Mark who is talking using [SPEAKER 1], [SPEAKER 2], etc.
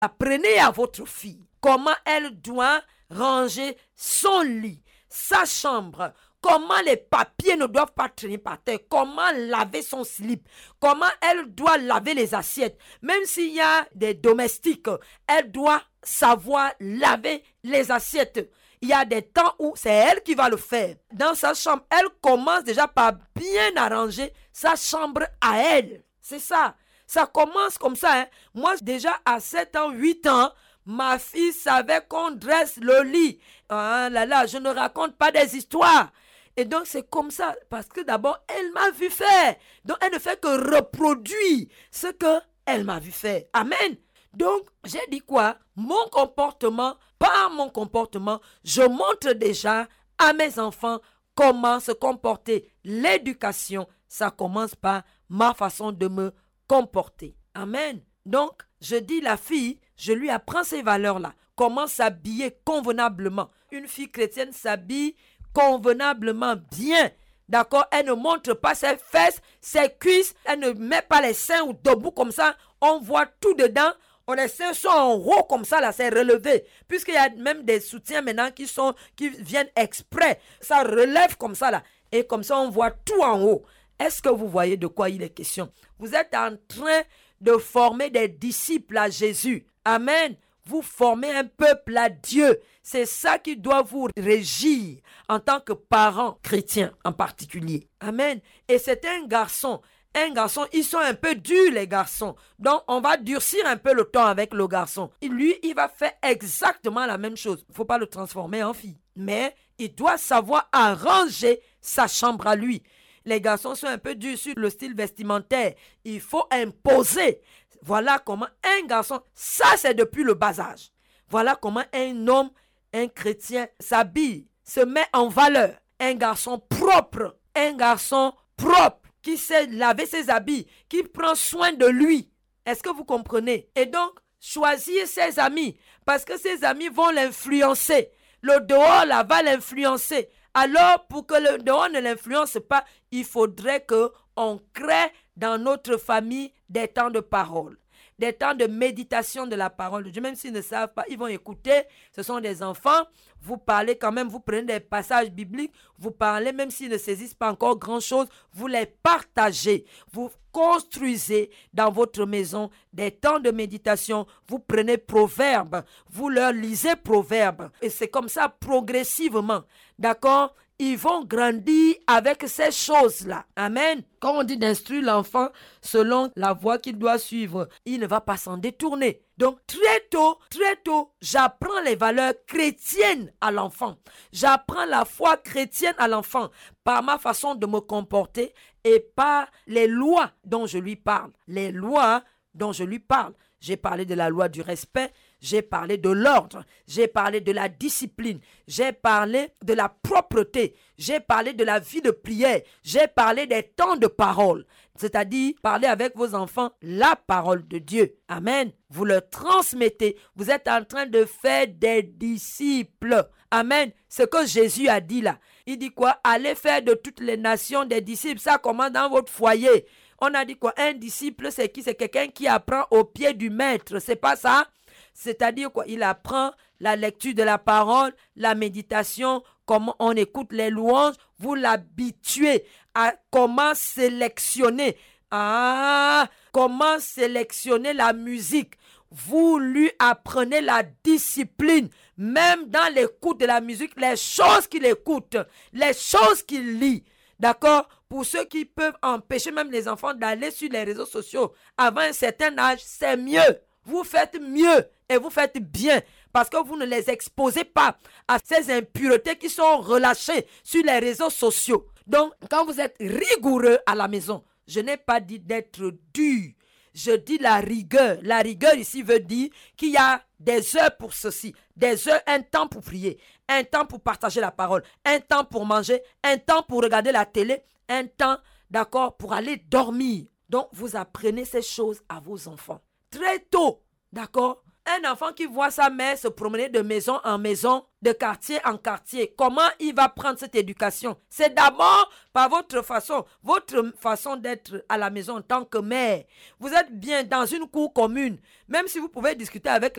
[SPEAKER 1] Apprenez à votre fille comment elle doit ranger son lit, sa chambre, comment les papiers ne doivent pas traîner par terre, comment laver son slip, comment elle doit laver les assiettes. Même s'il y a des domestiques, elle doit savoir laver les assiettes. Il y a des temps où c'est elle qui va le faire. Dans sa chambre, elle commence déjà par bien arranger sa chambre à elle. C'est ça. Ça commence comme ça. Hein. Moi, déjà à 7 ans, 8 ans, ma fille savait qu'on dresse le lit. Ah là là, je ne raconte pas des histoires. Et donc, c'est comme ça. Parce que d'abord, elle m'a vu faire. Donc, elle ne fait que reproduire ce qu'elle m'a vu faire. Amen. Donc, j'ai dit quoi? Mon comportement, par mon comportement, je montre déjà à mes enfants comment se comporter. L'éducation, ça commence par ma façon de me comporter. Amen. Donc, je dis la fille, je lui apprends ces valeurs-là. Comment s'habiller convenablement. Une fille chrétienne s'habille convenablement bien. D'accord? Elle ne montre pas ses fesses, ses cuisses. Elle ne met pas les seins ou debout comme ça. On voit tout dedans. Les seins sont en haut comme ça, là, c'est relevé. Puisqu'il y a même des soutiens maintenant qui viennent exprès. Ça relève comme ça, là. Et comme ça, on voit tout en haut. Est-ce que vous voyez de quoi il est question? Vous êtes en train de former des disciples à Jésus. Amen. Vous formez un peuple à Dieu. C'est ça qui doit vous régir en tant que parents chrétiens en particulier. Amen. Et c'est un garçon, ils sont un peu durs les garçons. Donc on va durcir un peu le temps avec le garçon. Et lui, il va faire exactement la même chose. Il ne faut pas le transformer en fille. Mais il doit savoir arranger sa chambre à lui. Les garçons sont un peu durs sur le style vestimentaire. Il faut imposer. Voilà comment un garçon, ça c'est depuis le bas âge. Voilà comment un homme, un chrétien s'habille, se met en valeur. Un garçon propre, qui sait laver ses habits, qui prend soin de lui. Est-ce que vous comprenez? Et donc, choisir ses amis, parce que ses amis vont l'influencer. Le dehors là va l'influencer. Alors, pour que le dehors ne l'influence pas, il faudrait qu'on crée dans notre famille des temps de parole, des temps de méditation de la parole de Dieu. Même s'ils ne savent pas, ils vont écouter. Ce sont des enfants. Vous parlez quand même, vous prenez des passages bibliques, vous parlez, même s'ils ne saisissent pas encore grand-chose, vous les partagez. Vous construisez dans votre maison des temps de méditation. Vous prenez Proverbes, vous leur lisez Proverbes. Et c'est comme ça progressivement. D'accord? Ils vont grandir avec ces choses-là. Amen. Quand on dit d'instruire l'enfant selon la voie qu'il doit suivre, il ne va pas s'en détourner. Donc, très tôt, j'apprends les valeurs chrétiennes à l'enfant. J'apprends la foi chrétienne à l'enfant par ma façon de me comporter et par les lois dont je lui parle. Les lois dont je lui parle. J'ai parlé de la loi du respect, j'ai parlé de l'ordre, j'ai parlé de la discipline, j'ai parlé de la propreté, j'ai parlé de la vie de prière, j'ai parlé des temps de parole. C'est-à-dire, parler avec vos enfants la parole de Dieu. Amen. Vous leur transmettez. Vous êtes en train de faire des disciples. Amen. Ce que Jésus a dit là. Il dit quoi? Allez faire de toutes les nations des disciples. Ça commence dans votre foyer. On a dit quoi? Un disciple, c'est qui? C'est quelqu'un qui apprend au pied du maître. C'est pas ça? C'est-à-dire quoi? Il apprend la lecture de la parole, la méditation, comment on écoute les louanges. Vous l'habituez à comment sélectionner. Comment sélectionner la musique. Vous lui apprenez la discipline. Même dans l'écoute de la musique, les choses qu'il écoute, les choses qu'il lit. D'accord? Pour ceux qui peuvent empêcher même les enfants d'aller sur les réseaux sociaux avant un certain âge, c'est mieux. Vous faites mieux et vous faites bien parce que vous ne les exposez pas à ces impuretés qui sont relâchées sur les réseaux sociaux. Donc, quand vous êtes rigoureux à la maison, je n'ai pas dit d'être dur. Je dis la rigueur. La rigueur ici veut dire qu'il y a des heures pour ceci, des heures, un temps pour prier, un temps pour partager la parole, un temps pour manger, un temps pour regarder la télé, un temps, d'accord, pour aller dormir. Donc, vous apprenez ces choses à vos enfants. Très tôt, d'accord? un enfant qui voit sa mère se promener de maison en maison, de quartier en quartier, comment il va prendre cette éducation? C'est d'abord par votre façon d'être à la maison en tant que mère. Vous êtes bien dans une cour commune, même si vous pouvez discuter avec